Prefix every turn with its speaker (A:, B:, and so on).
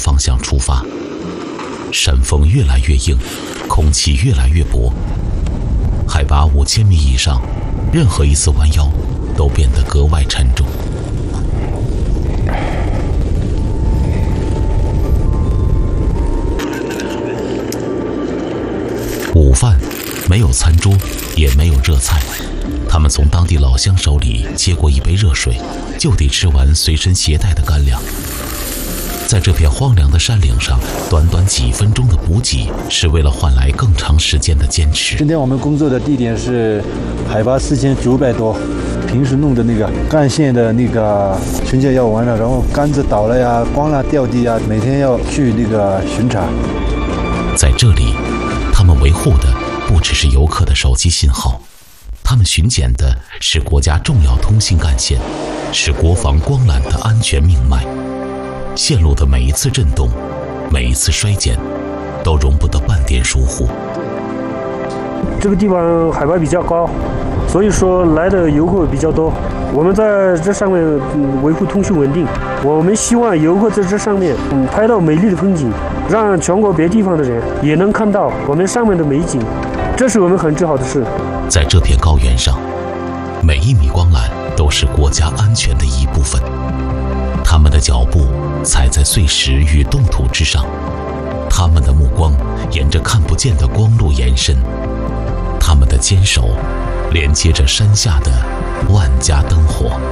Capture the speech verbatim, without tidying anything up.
A: 方向出发。山峰越来越硬，空气越来越薄，海拔五千米以上，任何一次弯腰都变得格外沉重。午饭没有餐桌，也没有热菜，他们从当地老乡手里接过一杯热水，就得吃完随身携带的干粮。在这片荒凉的山岭上，短短几分钟的补给是为了换来更长时间的坚持。
B: 今天我们工作的地点是海拔四千九百多，平时弄的那个干线的那个巡检要完了，然后杆子倒了呀，光蜡掉地呀，每天要去那个巡查。
A: 在这里，他们维护的不只是游客的手机信号，他们巡检的是国家重要通信干线，是国防光缆的安全命脉。线路的每一次震动，每一次衰减，都容不得半点疏忽。
C: 这个地方海拔比较高，所以说来的游客比较多。我们在这上面、嗯、维护通讯稳定。我们希望游客在这上面、嗯、拍到美丽的风景，让全国别地方的人也能看到我们上面的美景，这是我们很自豪的事。
A: 在这片高原上，每一米光缆都是国家安全的一部分。他们的脚步踩在碎石与冻土之上，他们的目光沿着看不见的光路延伸，他们的坚守连接着山下的万家灯火。